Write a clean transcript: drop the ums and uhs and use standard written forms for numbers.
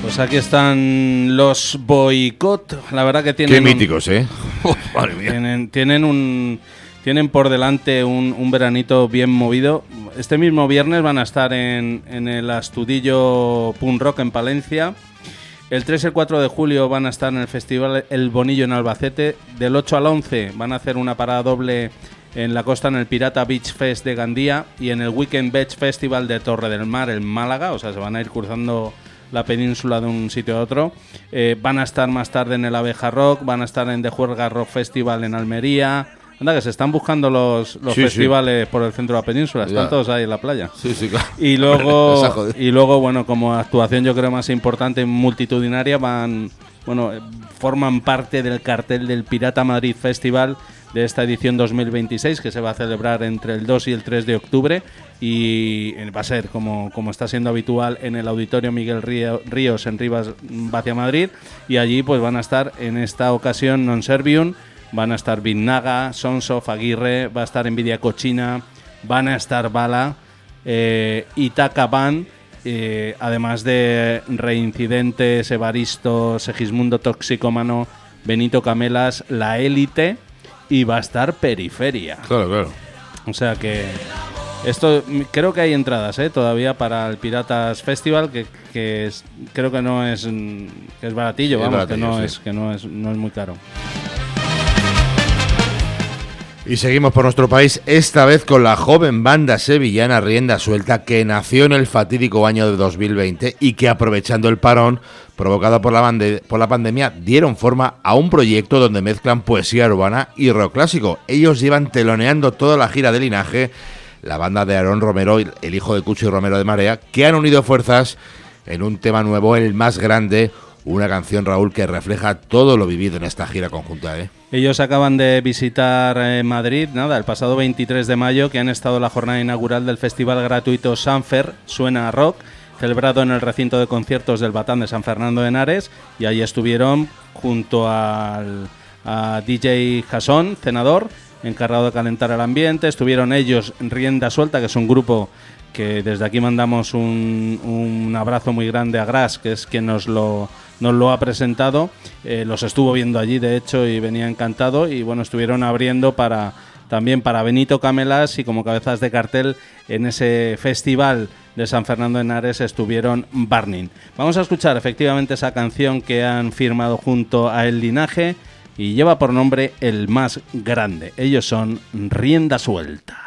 Pues aquí están los Boicot. La verdad que tienen... Qué míticos, ¿eh? Madre mía. Tienen por delante un veranito bien movido. Este mismo viernes van a estar en el Astudillo Punk Rock en Palencia. El 3 y el 4 de julio van a estar en el Festival El Bonillo en Albacete. Del 8 al 11 van a hacer una parada doble en la costa en el Pirata Beach Fest de Gandía y en el Weekend Beach Festival de Torre del Mar en Málaga. O sea, se van a ir cruzando la península de un sitio a otro. Van a estar más tarde en el Abeja Rock, van a estar en The Juerga Rock Festival en Almería. Anda, que se están buscando los festivales por el centro de la península. Están todos ahí en la playa. Sí, claro. Y luego, bueno, como actuación yo creo más importante, multitudinaria, forman parte del cartel del Pirata Madrid Festival de esta edición 2026, que se va a celebrar entre el 2 y el 3 de octubre y va a ser, como está siendo habitual, en el Auditorio Miguel Ríos en Rivas, hacia Madrid, y allí pues van a estar en esta ocasión Non Servium, van a estar Vinnaga, Sons of Aguirre, va a estar Envidia Cochina, van a estar Bala, Itaca Band, además de Reincidentes, Evaristo, Segismundo Toxicómano, Benito Camelas, La Élite, y va a estar Periferia. Claro. O sea que esto, creo que hay entradas todavía para el Piratas Festival, que creo que no es, que es baratillo, vamos, baratillo, que no es muy caro. Y seguimos por nuestro país, esta vez con la joven banda sevillana Rienda Suelta, que nació en el fatídico año de 2020 y que, aprovechando el parón provocado por la pandemia, dieron forma a un proyecto donde mezclan poesía urbana y rock clásico. Ellos llevan teloneando toda la gira de Linaje, la banda de Aarón Romero, el hijo de Cucho y Romero de Marea, que han unido fuerzas en un tema nuevo, El Más Grande, una canción, Raúl, que refleja todo lo vivido en esta gira conjunta, ¿eh? Ellos acaban de visitar Madrid, el pasado 23 de mayo, que han estado en la jornada inaugural del festival gratuito Sanfer, Suena a Rock, celebrado en el recinto de conciertos del Batán de San Fernando de Henares, y allí estuvieron junto a DJ Jasón, Cenador, encargado de calentar el ambiente. Estuvieron ellos, Rienda Suelta, que es un grupo que desde aquí mandamos un abrazo muy grande a Gras, que es quien nos lo ha presentado. Los estuvo viendo allí, de hecho, y venía encantado. Y bueno, estuvieron abriendo también para Benito Camelas, y como cabezas de cartel en ese festival de San Fernando de Henares estuvieron Burning. Vamos a escuchar efectivamente esa canción que han firmado junto a El Linaje y lleva por nombre El Más Grande. Ellos son Rienda Suelta.